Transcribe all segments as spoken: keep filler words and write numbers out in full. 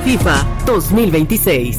FIFA dos mil veintiséis.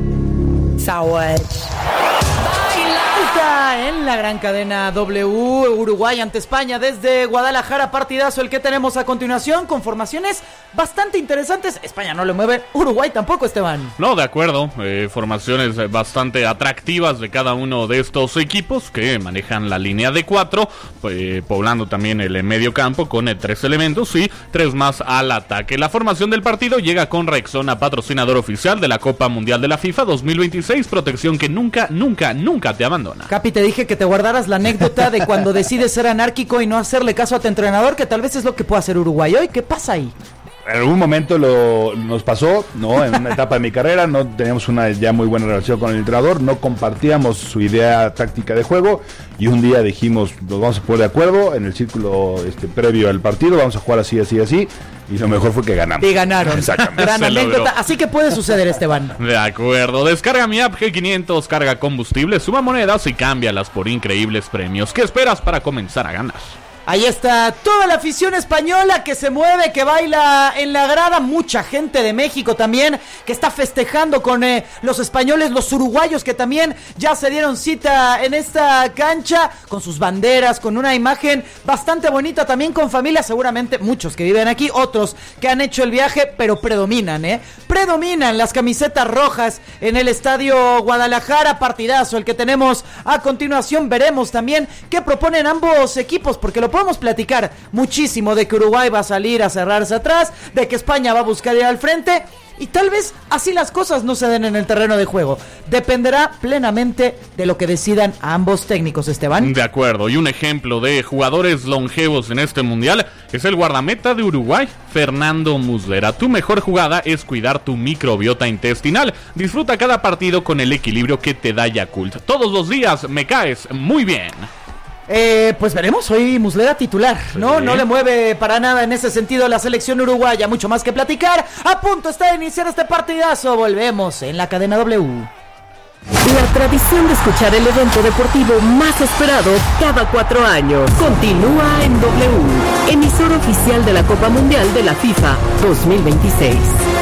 En la gran cadena W, Uruguay ante España desde Guadalajara, partidazo el que tenemos a continuación con formaciones bastante interesantes. España no le mueve, Uruguay tampoco, Esteban. No, de acuerdo, eh, formaciones bastante atractivas de cada uno de estos equipos que manejan la línea de cuatro, eh, poblando también el medio campo con eh, tres elementos y tres más al ataque. La formación del partido llega con Rexona, patrocinador oficial de la Copa Mundial de la FIFA dos mil veintiséis, protección que nunca, nunca, nunca te abandona. Capi, te dije que te guardaras la anécdota de cuando decides ser anárquico y no hacerle caso a tu entrenador, que tal vez es lo que pueda hacer Uruguay hoy. ¿Qué pasa ahí? En algún momento lo, nos pasó, ¿no? En una etapa de mi carrera no teníamos una ya muy buena relación con el entrenador, no compartíamos su idea táctica de juego y un día dijimos, nos vamos a poner de acuerdo en el círculo este, previo al partido, vamos a jugar así, así, así, y lo mejor fue que ganamos. Y ganaron. Exactamente. Gran anécdota, así que puede suceder, Esteban. De acuerdo, descarga mi app G quinientos, carga combustible, suma monedas y cámbialas por increíbles premios. ¿Qué esperas para comenzar a ganar? Ahí está toda la afición española que se mueve, que baila en la grada. Mucha gente de México también que está festejando con eh, los españoles, los uruguayos que también ya se dieron cita en esta cancha con sus banderas, con una imagen bastante bonita, también con familia, seguramente muchos que viven aquí, otros que han hecho el viaje, pero predominan, ¿eh? Predominan las camisetas rojas en el estadio Guadalajara. Partidazo el que tenemos a continuación. Veremos también qué proponen ambos equipos, porque lo podemos platicar muchísimo de que Uruguay va a salir a cerrarse atrás, de que España va a buscar ir al frente, y tal vez así las cosas no se den en el terreno de juego. Dependerá plenamente de lo que decidan ambos técnicos, Esteban. De acuerdo, y un ejemplo de jugadores longevos en este mundial es el guardameta de Uruguay, Fernando Muslera. Tu mejor jugada es cuidar tu microbiota intestinal. Disfruta cada partido con el equilibrio que te da Yakult. Todos los días me caes muy bien. Eh, pues veremos, hoy Muslera titular, ¿no? Sí. No le mueve para nada en ese sentido la selección uruguaya, mucho más que platicar. A punto está de iniciar este partidazo, volvemos en la cadena W. La tradición de escuchar el evento deportivo más esperado cada cuatro años continúa en W, emisor oficial de la Copa Mundial de la FIFA dos mil veintiséis.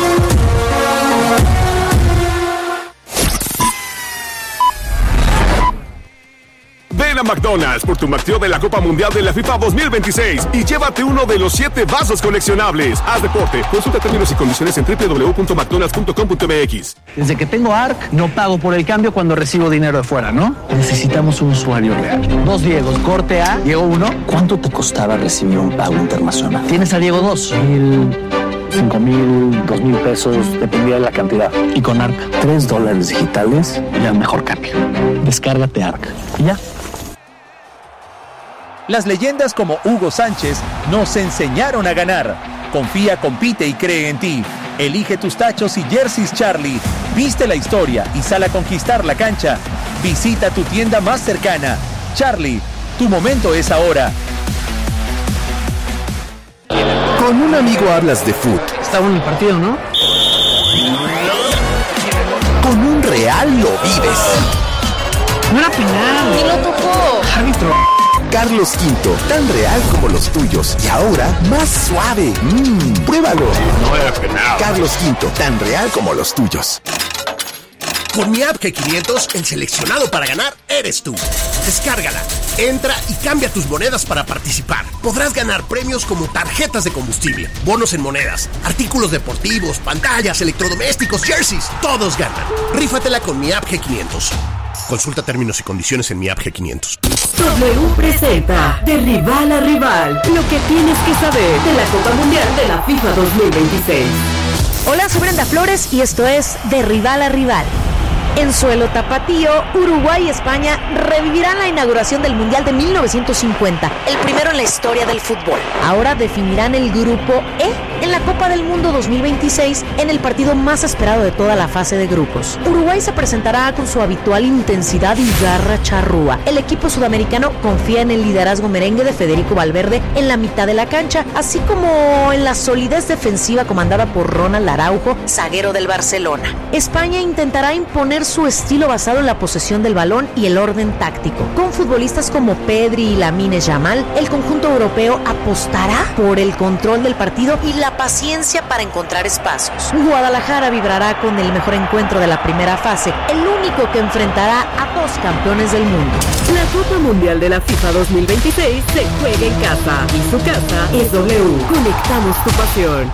Ven a McDonald's por tu McTrio de la Copa Mundial de la FIFA dos mil veintiséis y llévate uno de los siete vasos coleccionables. Haz deporte. Consulta términos y condiciones en doble u doble u doble u punto mcdonalds punto com punto m x. Desde que tengo A R C, no pago por el cambio cuando recibo dinero de fuera, ¿no? Necesitamos un usuario real. Dos Diegos, corte A, Diego uno. ¿Cuánto te costaba recibir un pago internacional? Tienes a Diego dos. Mil... cinco mil, dos mil pesos, dependía de la cantidad. Y con A R C, tres dólares digitales y el mejor cambio. Descárgate A R C. Y ya. Las leyendas como Hugo Sánchez nos enseñaron a ganar. Confía, compite y cree en ti. Elige tus tachos y jerseys Charlie. Viste la historia y sal a conquistar la cancha. Visita tu tienda más cercana. Charlie, tu momento es ahora. Con un amigo hablas de fútbol. Está bueno el partido, ¿no? Con un real lo vives. No era penal. ¿Quién lo tocó? Árbitro. Carlos Quinto, tan real como los tuyos y ahora más suave. Mmm, pruébalo. No era penal. Carlos Quinto, tan real como los tuyos. Con mi app G quinientos, el seleccionado para ganar eres tú. Descárgala, entra y cambia tus monedas para participar. Podrás ganar premios como tarjetas de combustible, bonos en monedas, artículos deportivos, pantallas, electrodomésticos, jerseys. Todos ganan. Rífatela con mi app G quinientos. Consulta términos y condiciones en mi app G quinientos. W presenta de rival a rival lo que tienes que saber de la Copa Mundial de la FIFA dos mil veintiséis. Hola, soy Brenda Flores y esto es De Rival a Rival. En suelo tapatío, Uruguay y España revivirán la inauguración del Mundial de mil novecientos cincuenta, el primero en la historia del fútbol. Ahora definirán el grupo E en la Copa del Mundo dos mil veintiséis en el partido más esperado de toda la fase de grupos. Uruguay se presentará con su habitual intensidad y garra charrúa. El equipo sudamericano confía en el liderazgo merengue de Federico Valverde en la mitad de la cancha, así como en la solidez defensiva comandada por Ronald Araujo, zaguero del Barcelona. España intentará imponer mantener su estilo basado en la posesión del balón y el orden táctico. Con futbolistas como Pedri y Lamine Yamal, el conjunto europeo apostará por el control del partido y la paciencia para encontrar espacios. Guadalajara vibrará con el mejor encuentro de la primera fase, el único que enfrentará a dos campeones del mundo. La Copa Mundial de la FIFA dos mil veintiséis se juega en casa y su casa es W. Conectamos tu pasión.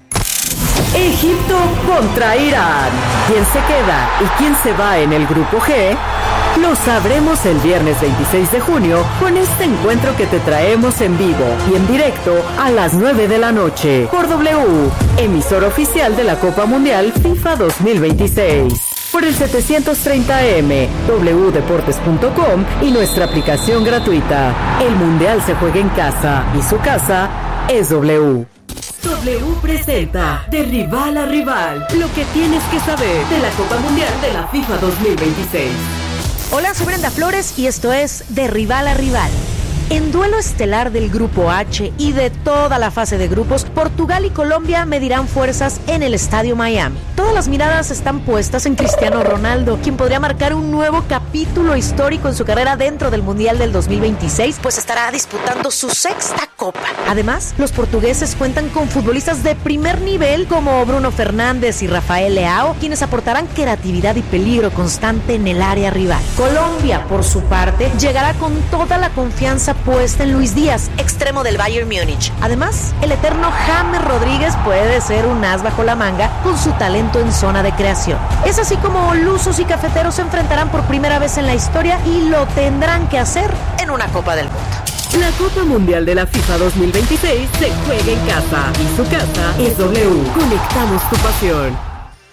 Egipto contra Irán. ¿Quién se queda y quién se va en el grupo G? Lo sabremos el viernes veintiséis de junio con este encuentro que te traemos en vivo y en directo a las nueve de la noche por W, emisor oficial de la Copa Mundial FIFA dos mil veintiséis. Por el setecientos treinta A M, w deportes punto com y nuestra aplicación gratuita. El Mundial se juega en casa y su casa es W. W presenta de rival a rival lo que tienes que saber de la Copa Mundial de la FIFA dos mil veintiséis. Hola, soy Brenda Flores y esto es De Rival a Rival. En duelo estelar del Grupo H y de toda la fase de grupos, Portugal y Colombia medirán fuerzas en el Estadio Miami. Todas las miradas están puestas en Cristiano Ronaldo, quien podría marcar un nuevo capítulo histórico en su carrera dentro del Mundial del dos mil veintiséis, pues estará disputando su sexta Copa. Además, los portugueses cuentan con futbolistas de primer nivel como Bruno Fernández y Rafael Leao, quienes aportarán creatividad y peligro constante en el área rival. Colombia, por su parte, llegará con toda la confianza puesta en Luis Díaz, extremo del Bayern Múnich. Además, el eterno James Rodríguez puede ser un as bajo la manga con su talento en zona de creación. Es así como lusos y cafeteros se enfrentarán por primera vez en la historia y lo tendrán que hacer en una Copa del Mundo. La Copa Mundial de la FIFA dos mil veintiséis se juega en casa y su casa es W. Conectamos tu pasión.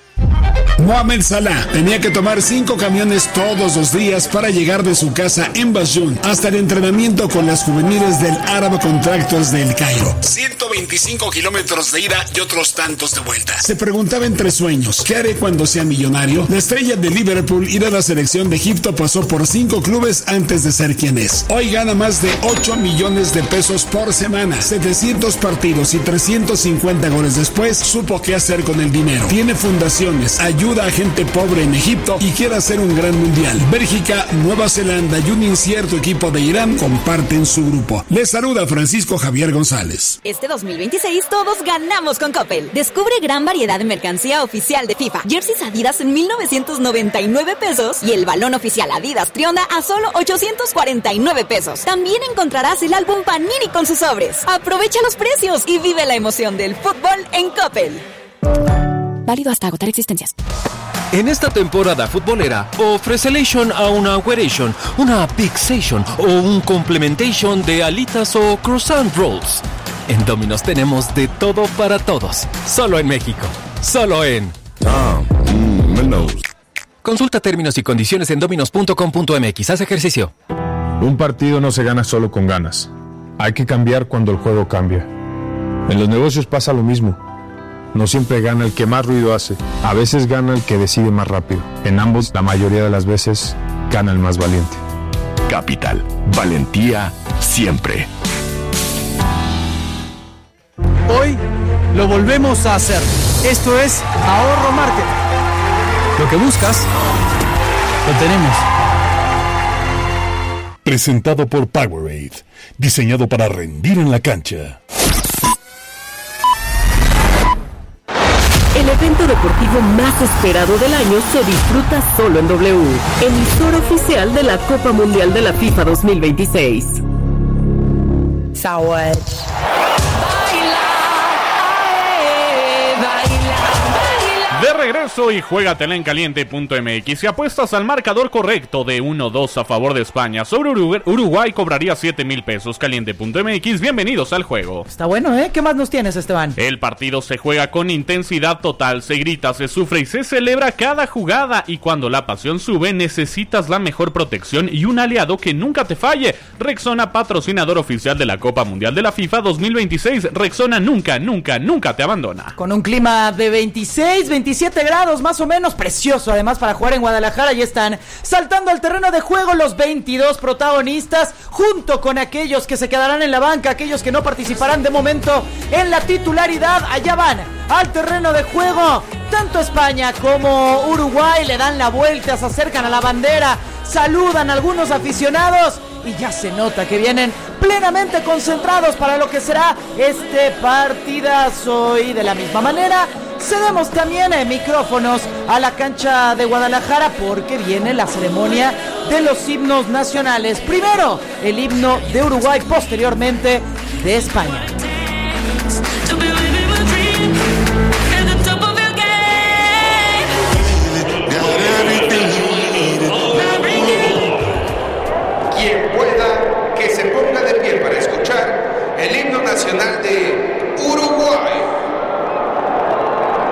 Mohamed Salah tenía que tomar cinco camiones todos los días para llegar de su casa en Basjún hasta el entrenamiento con las juveniles del Arab Contractors de El Cairo. ciento veinticinco kilómetros de ida y otros tantos de vuelta. Se preguntaba entre sueños, ¿qué haré cuando sea millonario? La estrella de Liverpool y de la selección de Egipto pasó por cinco clubes antes de ser quien es. Hoy gana más de ocho millones de pesos por semana, setecientos partidos y trescientos cincuenta goles después, supo qué hacer con el dinero. Tiene fundaciones, ayuda a gente pobre en Egipto y quiere hacer un gran mundial. Bélgica, Nueva Zelanda y un incierto equipo de Irán comparten su grupo. Les saluda Francisco Javier González. Este dos mil veintiséis todos ganamos con Coppel. Descubre gran variedad de mercancía oficial de FIFA. Jerseys Adidas en mil novecientos noventa y nueve pesos y el balón oficial Adidas Trionda a solo ochocientos cuarenta y nueve pesos. También encontrarás el álbum Panini con sus sobres. Aprovecha los precios y vive la emoción del fútbol en Coppel. Válido hasta agotar existencias. En esta temporada futbolera, ofrecelation a una weration, una pixation o un complementation de alitas o croissant rolls. En Domino's tenemos de todo para todos. Solo en México. Solo en... Ah, mmm, Domino's. Consulta términos y condiciones en dominos punto com punto m x. Haz ejercicio. Un partido no se gana solo con ganas. Hay que cambiar cuando el juego cambia. En los negocios pasa lo mismo. No siempre gana el que más ruido hace. A veces gana el que decide más rápido. En ambos, la mayoría de las veces, gana el más valiente. Capital. Valentía siempre. Hoy lo volvemos a hacer. Esto es Ahorro Market. Lo que buscas, lo tenemos. Presentado por Powerade. Diseñado para rendir en la cancha. El evento deportivo más esperado del año se disfruta solo en W, emisor oficial de la Copa Mundial de la FIFA dos mil veintiséis. Sawad. De regreso y juégatela en caliente punto m x. Si apuestas al marcador correcto de uno dos a favor de España sobre Uruguay, Uruguay cobraría siete mil pesos. caliente punto m x, bienvenidos al juego. Está bueno, ¿eh? ¿Qué más nos tienes, Esteban? El partido se juega con intensidad total, se grita, se sufre y se celebra cada jugada. Y cuando la pasión sube, necesitas la mejor protección y un aliado que nunca te falle. Rexona, patrocinador oficial de la Copa Mundial de la FIFA dos mil veintiséis. Rexona nunca, nunca, nunca te abandona. Con un clima de veintiséis, veintisiete grados más o menos, precioso además para jugar en Guadalajara. Ya están saltando al terreno de juego los veintidós protagonistas, junto con aquellos que se quedarán en la banca, aquellos que no participarán de momento en la titularidad. Allá van al terreno de juego tanto España como Uruguay le dan la vuelta, se acercan a la bandera, saludan a algunos aficionados y ya se nota que vienen plenamente concentrados para lo que será este partidazo. Y de la misma manera cedemos también eh, micrófonos a la cancha de Guadalajara porque viene la ceremonia de los himnos nacionales. Primero el himno de Uruguay, posteriormente de España. Quien pueda, que se ponga de pie para escuchar el himno nacional de